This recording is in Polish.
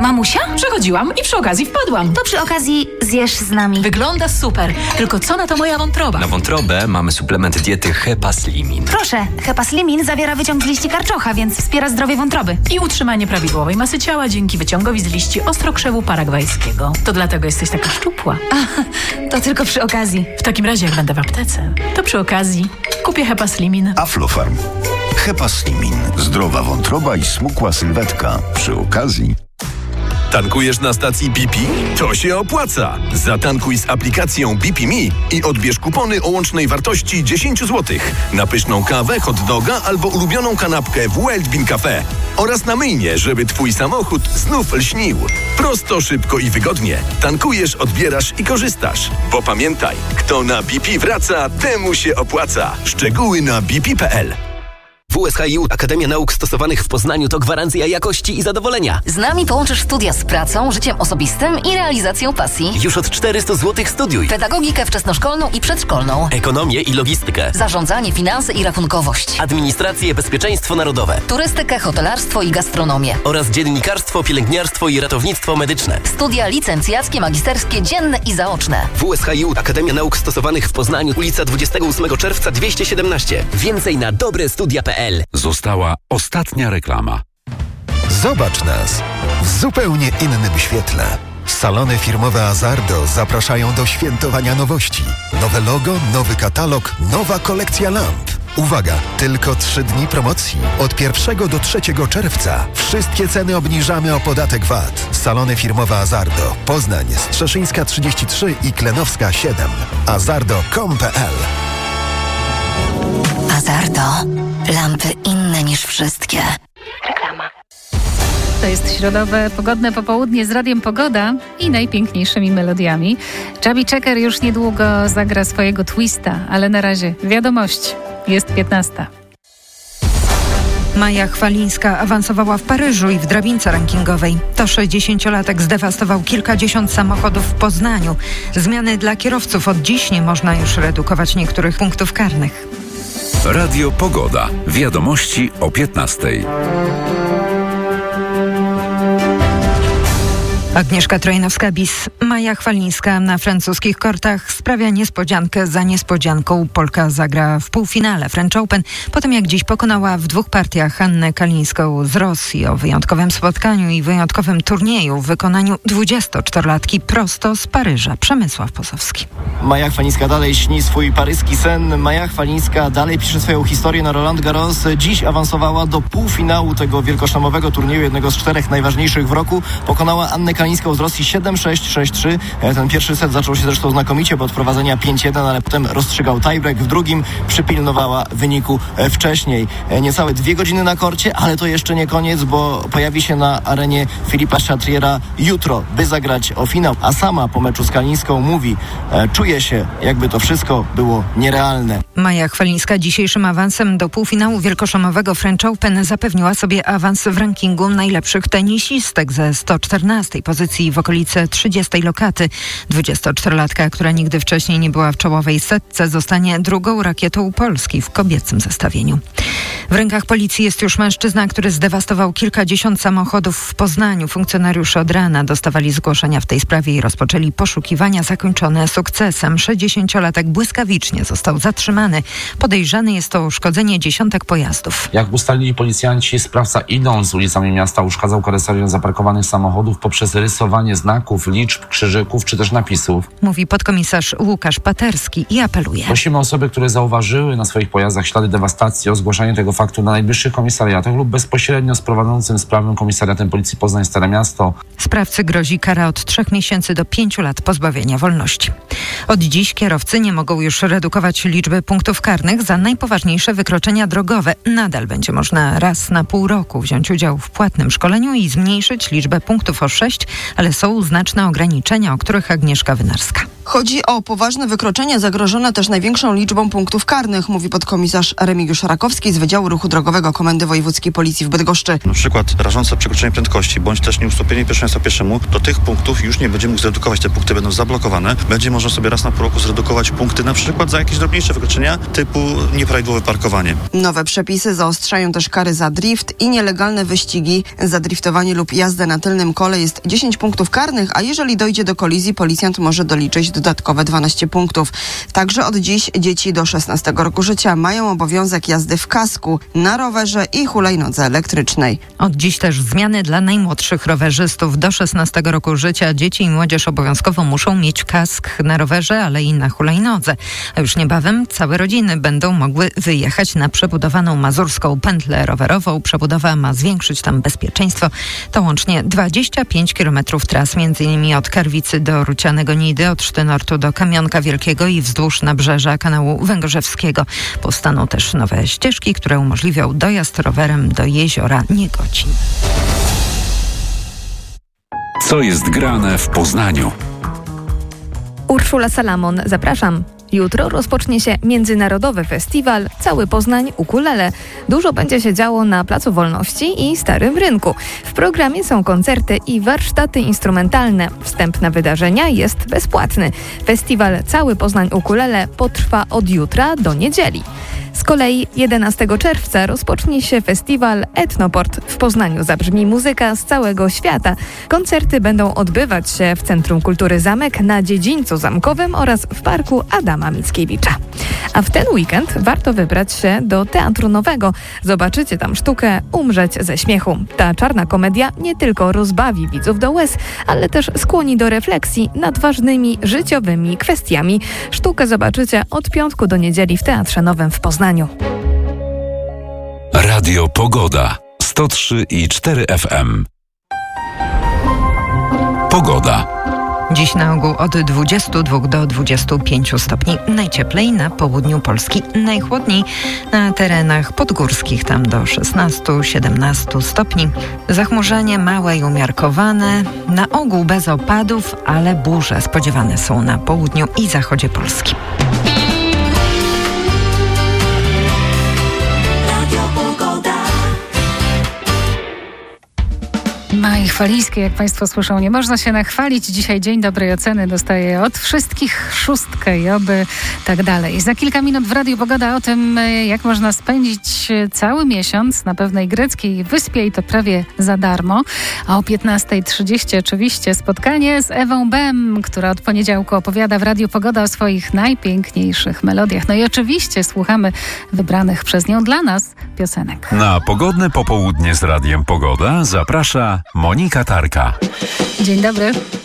Mamusia? Przechodziłam i przy okazji wpadłam. To przy okazji zjesz z nami. Wygląda super, tylko co na to moja wątroba? Na wątrobę mamy suplement diety Hepaslimin. Proszę, Hepaslimin zawiera wyciąg z liści karczocha, więc wspiera zdrowie wątroby. I utrzymanie prawidłowej masy ciała dzięki wyciągowi z liści ostrokrzewu paragwajskiego. To dlatego jesteś taka szczupła. To tylko przy okazji. W takim razie, jak będę w aptece, to przy okazji kupię Hepaslimin. Aflofarm. Hepaslimin. Zdrowa wątroba i smukła sylwetka. Przy okazji. Tankujesz na stacji BP? To się opłaca! Zatankuj z aplikacją BP Me i odbierz kupony o łącznej wartości 10 zł na pyszną kawę, hot doga albo ulubioną kanapkę w Wild Bean Cafe oraz na myjnię, żeby twój samochód znów lśnił. Prosto, szybko i wygodnie. Tankujesz, odbierasz i korzystasz. Bo pamiętaj, kto na BP wraca, temu się opłaca. Szczegóły na bp.pl. WSHiU Akademia Nauk Stosowanych w Poznaniu to gwarancja jakości i zadowolenia. Z nami połączysz studia z pracą, życiem osobistym i realizacją pasji. Już od 400 zł studiuj. Pedagogikę wczesnoszkolną i przedszkolną. Ekonomię i logistykę. Zarządzanie, finanse i rachunkowość. Administrację, bezpieczeństwo narodowe. Turystykę, hotelarstwo i gastronomię. Oraz dziennikarstwo, pielęgniarstwo i ratownictwo medyczne. Studia licencjackie, magisterskie, dzienne i zaoczne. WSHiU Akademia Nauk Stosowanych w Poznaniu, ulica 28 czerwca 217. Więcej na dobrestudia.pl. Została ostatnia reklama. Zobacz nas w zupełnie innym świetle. Salony firmowe Azardo zapraszają do świętowania nowości. Nowe logo, nowy katalog, nowa kolekcja lamp. Uwaga, tylko 3 dni promocji. Od 1 do 3 czerwca. Wszystkie ceny obniżamy o podatek VAT. Salony firmowe Azardo. Poznań, Strzeszyńska 33 i Klenowska 7. Azardo.com.pl. Azardo. Lampy inne niż wszystkie. Reklama. To jest środowe, pogodne popołudnie z Radiem Pogoda i najpiękniejszymi melodiami. Chubby Checker już niedługo zagra swojego twista, ale na razie wiadomość. Jest 15. Maja Chwalińska awansowała w Paryżu i w drabince rankingowej. To 60-latek zdewastował kilkadziesiąt samochodów w Poznaniu. Zmiany dla kierowców. Od dziś nie można już redukować niektórych punktów karnych. Radio Pogoda. Wiadomości o 15. Agnieszka Trojnowska-Bis. Maja Chwalińska na francuskich kortach sprawia niespodziankę za niespodzianką. Polka zagra w półfinale French Open, po tym jak dziś pokonała w 2 partiach Hannę Kalińską z Rosji. O wyjątkowym spotkaniu i wyjątkowym turnieju w wykonaniu 24-latki prosto z Paryża. Przemysław Posowski. Maja Chwalińska dalej śni swój paryski sen. Maja Chwalińska dalej pisze swoją historię na Roland Garros. Dziś awansowała do półfinału tego wielkoszlemowego turnieju, jednego z 4 najważniejszych w roku. Pokonała Annę Kalińską z Rosji 7-6, 6-3. Ten pierwszy set zaczął się zresztą znakomicie, bo od prowadzenia 5-1, ale potem rozstrzygał tiebreak. W drugim przypilnowała wyniku wcześniej. Niecałe 2 godziny na korcie, ale to jeszcze nie koniec, bo pojawi się na arenie Filipa Chatriera jutro, by zagrać o finał. A sama po meczu z Kalińską mówi, czuje się, jakby to wszystko było nierealne. Maja Chwalińska dzisiejszym awansem do półfinału wielkoszlemowego French Open zapewniła sobie awans w rankingu najlepszych tenisistek ze 114 pozycji w okolice 30 lokaty. 24-latka, która nigdy wcześniej nie była w czołowej setce, zostanie drugą rakietą Polski w kobiecym zestawieniu. W rękach policji jest już mężczyzna, który zdewastował kilkadziesiąt samochodów w Poznaniu. Funkcjonariusze od rana dostawali zgłoszenia w tej sprawie i rozpoczęli poszukiwania zakończone sukcesem. 60-latek błyskawicznie został zatrzymany. Podejrzany jest o uszkodzenie dziesiątek pojazdów. Jak ustalili policjanci, sprawca idąc ulicami miasta uszkadzał karoserię zaparkowanych samochodów poprzez rysowanie znaków, liczb, krzyżyków czy też napisów. Mówi podkomisarz Łukasz Paterski i apeluje. Prosimy osoby, które zauważyły na swoich pojazdach ślady dewastacji, o zgłoszenie tego faktu na najbliższych komisariatach lub bezpośrednio z prowadzącym sprawę komisariatem Policji Poznań Stare Miasto. Sprawcy grozi kara od 3 miesięcy do 5 lat pozbawienia wolności. Od dziś kierowcy nie mogą już redukować liczby punktów karnych za najpoważniejsze wykroczenia drogowe. Nadal będzie można raz na pół roku wziąć udział w płatnym szkoleniu i zmniejszyć liczbę punktów o 6, ale są znaczne ograniczenia, o których Agnieszka Wynarska. Chodzi o poważne wykroczenia zagrożone też największą liczbą punktów karnych, mówi podkomisarz Remigiusz Rakowski z Wydziału Ruchu Drogowego Komendy Wojewódzkiej Policji w Bydgoszczy. Na przykład rażące przekroczenie prędkości, bądź też nieustąpienie pierwszeństwa pieszemu, do tych punktów już nie będzie mógł zredukować. Te punkty będą zablokowane. Będzie można sobie raz na pół roku zredukować punkty, na przykład za jakieś drobniejsze wykroczenia typu nieprawidłowe parkowanie. Nowe przepisy zaostrzają też kary za drift i nielegalne wyścigi. Za driftowanie lub jazdę na tylnym kole jest 10 punktów karnych, a jeżeli dojdzie do kolizji, policjant może doliczyć dodatkowe 12 punktów. Także od dziś dzieci do 16 roku życia mają obowiązek jazdy w kasku, na rowerze i hulajnodze elektrycznej. Od dziś też zmiany dla najmłodszych rowerzystów. Do 16 roku życia dzieci i młodzież obowiązkowo muszą mieć kask na rowerze, ale i na hulajnodze. A już niebawem całe rodziny będą mogły wyjechać na przebudowaną mazurską pętlę rowerową. Przebudowa ma zwiększyć tam bezpieczeństwo. To łącznie 25 km tras, m.in. od Karwicy do Rucianego Nidy, od Sztynortu do Kamionka Wielkiego i wzdłuż nabrzeża kanału Węgorzewskiego. Powstaną też nowe ścieżki, które umożliwią dojazd rowerem do jeziora Niegocin. Co jest grane w Poznaniu? Urszula Salamon, zapraszam. Jutro rozpocznie się międzynarodowy festiwal Cały Poznań Ukulele. Dużo będzie się działo na Placu Wolności i Starym Rynku. W programie są koncerty i warsztaty instrumentalne. Wstęp na wydarzenia jest bezpłatny. Festiwal Cały Poznań Ukulele potrwa od jutra do niedzieli. Z kolei 11 czerwca rozpocznie się festiwal Etnoport. W Poznaniu zabrzmi muzyka z całego świata. Koncerty będą odbywać się w Centrum Kultury Zamek, na Dziedzińcu Zamkowym oraz w Parku Adama Mickiewicza. A w ten weekend warto wybrać się do Teatru Nowego. Zobaczycie tam sztukę Umrzeć ze śmiechu. Ta czarna komedia nie tylko rozbawi widzów do łez, ale też skłoni do refleksji nad ważnymi życiowymi kwestiami. Sztukę zobaczycie od piątku do niedzieli w Teatrze Nowym w Poznaniu. Radio Pogoda 103,4 FM. Pogoda. Dziś na ogół od 22 do 25 stopni. Najcieplej na południu Polski. Najchłodniej na terenach podgórskich, tam do 16-17 stopni. Zachmurzenie małe i umiarkowane. Na ogół bez opadów, ale burze spodziewane są na południu i zachodzie Polski. Maj chwalińskiej, jak Państwo słyszą, nie można się nachwalić. Dzisiaj dzień dobrej oceny dostaje od wszystkich 6 i oby tak dalej. Za kilka minut w Radiu Pogoda o tym, jak można spędzić cały miesiąc na pewnej greckiej wyspie i to prawie za darmo. A o 15:30 oczywiście spotkanie z Ewą Bem, która od poniedziałku opowiada w Radiu Pogoda o swoich najpiękniejszych melodiach. No i oczywiście słuchamy wybranych przez nią dla nas piosenek. Na pogodne popołudnie z Radiem Pogoda zaprasza Monika Tarka. Dzień dobry.